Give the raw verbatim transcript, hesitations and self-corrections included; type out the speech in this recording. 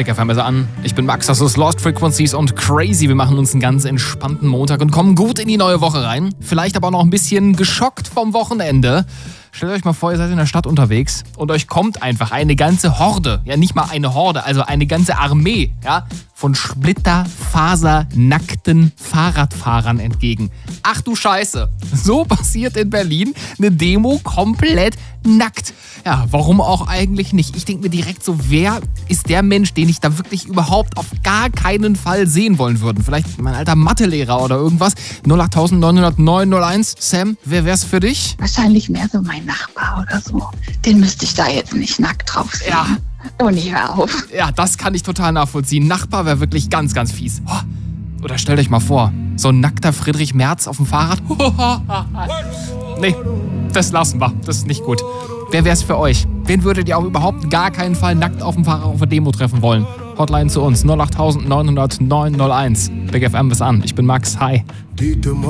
Big F M ist an. Ich bin Max, das ist Lost Frequencies und Crazy. Wir machen uns einen ganz entspannten Montag und kommen gut in die neue Woche rein. Vielleicht aber auch noch ein bisschen geschockt vom Wochenende. Stellt euch mal vor, ihr seid in der Stadt unterwegs und euch kommt einfach eine ganze Horde, ja nicht mal eine Horde, also eine ganze Armee, ja, von splitterfasernackten Fahrradfahrern entgegen. Ach du Scheiße, so passiert in Berlin eine Demo komplett nackt. Ja, warum auch eigentlich nicht? Ich denke mir direkt so, wer ist der Mensch, den ich da wirklich überhaupt auf gar keinen Fall sehen wollen würde? Vielleicht mein alter Mathelehrer oder irgendwas. null acht neun null neun null eins. Sam, wer wär's für dich? Wahrscheinlich mehr so mein Nachbar oder so. Den müsste ich da jetzt nicht nackt drauf sehen. Ja. Oh, nee, hör auf. Ja, das kann ich total nachvollziehen. Nachbar wäre wirklich ganz, ganz fies. Oh. Oder stellt euch mal vor, so ein nackter Friedrich Merz auf dem Fahrrad. Nee, das lassen wir. Das ist nicht gut. Wer wär's für euch? Wen würdet ihr auch überhaupt gar keinen Fall nackt auf dem Fahrrad auf der Demo treffen wollen? Hotline zu uns null acht neun null neun null eins. Big F M ist an. Ich bin Max. Hi.